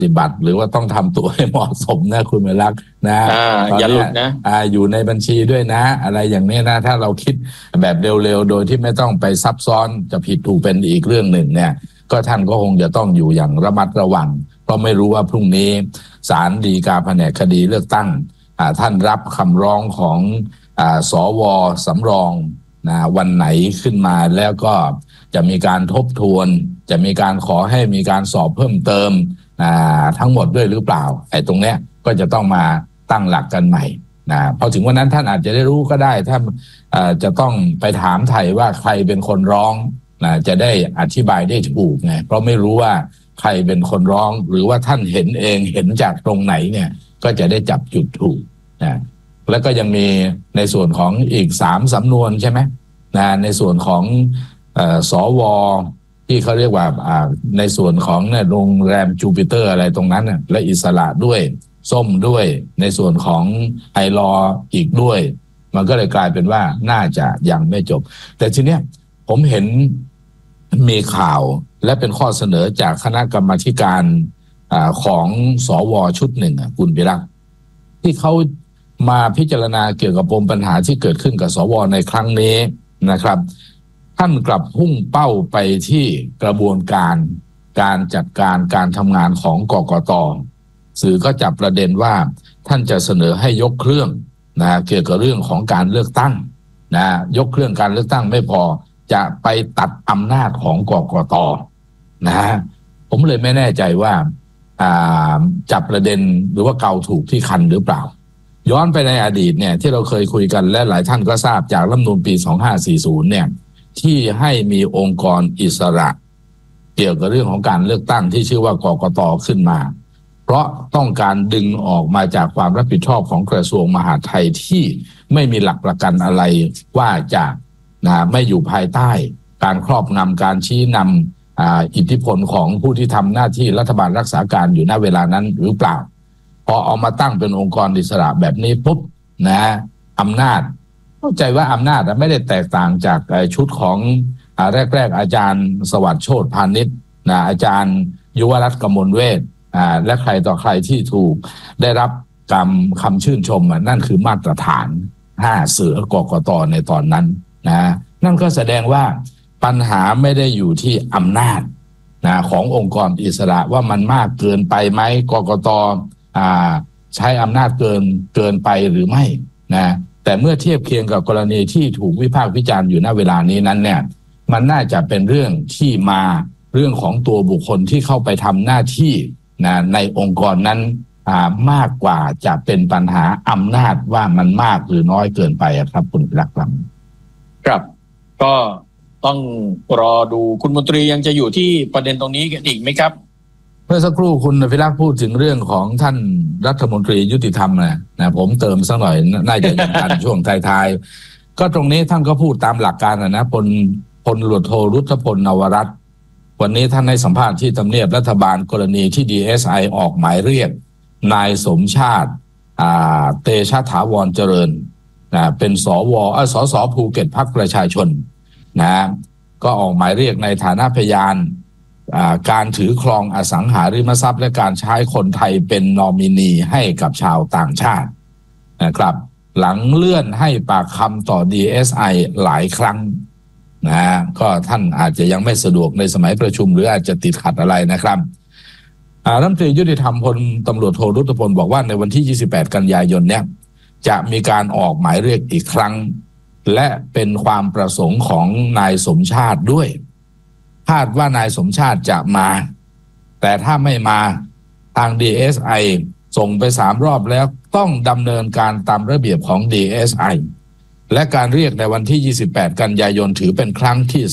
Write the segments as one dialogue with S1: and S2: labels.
S1: ฏิบัติหรือว่าต้องทำตัวให้เหมาะสมนะคุณเมลักษณ์นะ
S2: อย่าหลุดนะ
S1: อยู่ในบัญชีด้วยนะอะไรอย่างนี้นะถ้าเราคิดแบบเร็วๆโดยที่ไม่ต้องไปซับซ้อนจะผิดถูกเป็นอีกเรื่องหนึ่งเนี่ยก็ท่านก็คงจะต้องอยู่อย่างระมัดระวังเพราะไม่รู้ว่าพรุ่งนี้ศาลฎีกาแผนกคดีเลือกตั้งท่านรับคำร้องของสว.สำรองนะวันไหนขึ้นมาแล้วก็จะมีการทบทวนจะมีการขอให้มีการสอบเพิ่มเติมทั้งหมดด้วยหรือเปล่าไอ้ตรงเนี้ยก็จะต้องมาตั้งหลักกันใหม่นะพอถึงวันนั้นท่านอาจจะได้รู้ก็ได้ถ้าจะต้องไปถามไทยว่าใครเป็นคนร้องนะจะได้อธิบายได้ถูกไงเพราะไม่รู้ว่าใครเป็นคนร้องหรือว่าท่านเห็นเองเห็นจากตรงไหนเนี่ยก็จะได้จับจุดถูกนะแล้วก็ยังมีในส่วนของอีก3สำนวนใช่ไหมนะในส่วนของสว.ที่เขาเรียกว่าในส่วนของเนี่ยโรงแรมจูปิเตอร์อะไรตรงนั้นและอิสระด้วยส้มด้วยในส่วนของไอลออีกด้วยมันก็เลยกลายเป็นว่าน่าจะยังไม่จบแต่ทีเนี้ยผมเห็นมีข่าวและเป็นข้อเสนอจากคณะกรรมาธิการของสว.ชุดหนึ่งคุณพิรักษ์ที่เขามาพิจารณาเกี่ยวกับปมปัญหาที่เกิดขึ้นกับสว.ในครั้งนี้นะครับท่านกลับพุ่งเป้าไปที่กระบวนการจัดการการทำงานของกกต.สื่อก็จับประเด็นว่าท่านจะเสนอให้ยกเครื่องนะเกี่ยวกับเรื่องของการเลือกตั้งนะยกเครื่องการเลือกตั้งไม่พอจะไปตัดอำนาจของกกต.นะผมเลยไม่แน่ใจว่าจับประเด็นหรือว่าเกาถูกที่คันหรือเปล่าย้อนไปในอดีตเนี่ยที่เราเคยคุยกันและหลายท่านก็ทราบจากรัฐธรรมนูญปี2540เนี่ยที่ให้มีองค์กรอิสระเกี่ยวกับเรื่องของการเลือกตั้งที่ชื่อว่ากกต.ขึ้นมาเพราะต้องการดึงออกมาจากความรับผิดชอบของกระทรวงมหาดไทยที่ไม่มีหลักประกันอะไรว่าจะไม่อยู่ภายใต้การครอบงำการชี้นำอิทธิพลของผู้ที่ทำหน้าที่รัฐบาลรักษาการอยู่ณเวลานั้นหรือเปล่าพอเอามาตั้งเป็นองค์กรอิสระแบบนี้ปุ๊บอำนาจเข้าใจว่าอำนาจไม่ได้แตกต่างจากชุดของแรกอาจารย์สวัสดิ์โชติพานิชอาจารย์ยุวรัตน์กมลเวชและใครต่อใครที่ถูกได้รับคำชื่นชมนั่นคือมาตรฐาน5เสือกกต.ในตอนนั้นนั่นก็แสดงว่าปัญหาไม่ได้อยู่ที่อำนาจขององค์กรอิสระว่ามันมากเกินไปไหมกกต.ใช้อำนาจเกินไปหรือไม่แต่เมื่อเทียบเคียงกับกรณีที่ถูกวิพากษ์วิจารณ์อยู่ณเวลานี้นั้นเนี่ยมันน่าจะเป็นเรื่องที่มาเรื่องของตัวบุคคลที่เข้าไปทำหน้าที่ในองค์กรนั้นมากกว่าจะเป็นปัญหาอำนาจว่ามันมากหรือน้อยเกินไปครับคุณรัก
S2: ครับก็ต้องรอดูคุณมนตรียังจะอยู่ที่ประเด็นตรงนี้กันอีกไหมครับ
S1: เมื่อสักครู่คุณพิรักษ์พูดถึงเรื่องของท่านรัฐมนตรียุติธรรมนะผมเติมสักหน่อยน่าจะยังทันช่วงท้ายๆก็ตรงนี้ท่านก็พูดตามหลักการนะพลตำรวจโทรุธพลนวรัตน์วันนี้ท่านให้สัมภาษณ์ที่ทำเนียบรัฐบาลกรณีที่ DSI ออกหมายเรียกนายสมชาติเตชะถาวรเจริญเป็นสสภูเก็ตพรรคประชาชนก็ออกหมายเรียกในฐานะพยานการถือครองอสังหาริมทรัพย์และการใช้คนไทยเป็นนอมินีให้กับชาวต่างชาตินะครับหลังเลื่อนให้ปากคำต่อ DSI หลายครั้งก็ท่านอาจจะยังไม่สะดวกในสมัยประชุมหรืออาจจะติดขัดอะไรนะครับรัฐมนตรียุติธรรมพลตำรวจโทรุธพลบอกว่าในวันที่28กันยายนเนี่ยจะมีการออกหมายเรียกอีกครั้งและเป็นความประสงค์ของนายสมชาติด้วยคาดว่านายสมชาติจะมาแต่ถ้าไม่มาทาง DSI ส่งไป3 รอบแล้วต้องดำเนินการตามระเบียบของ DSI และการเรียกในวันที่28กันยายนถือเป็นครั้งที่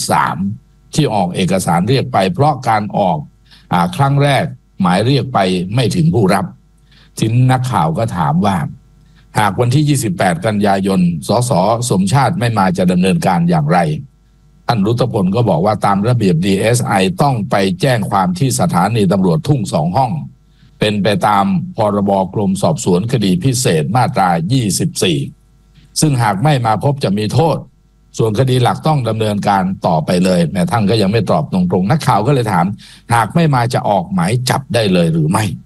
S1: 3ที่ออกเอกสารเรียกไปเพราะการออกครั้งแรกหมายเรียกไปไม่ถึงผู้รับทีนี้นักข่าวก็ถามว่าหากวันที่28กันยายนสสสมชาติไม่มาจะดำเนินการอย่างไรท่านรุตพลก็บอกว่าตามระเบียบ DSI ต้องไปแจ้งความที่สถานีตำรวจทุ่ง2 ห้องเป็นไปตามพรบกรมสอบสวนคดีพิเศษมาตรา24ซึ่งหากไม่มาพบจะมีโทษส่วนคดีหลักต้องดำเนินการต่อไปเลยแม้ท่านก็ยังไม่ตอบตรงๆนักข่าวก็เลยถามหากไม่มาจะออกหมายจับได้เลยหรือไม่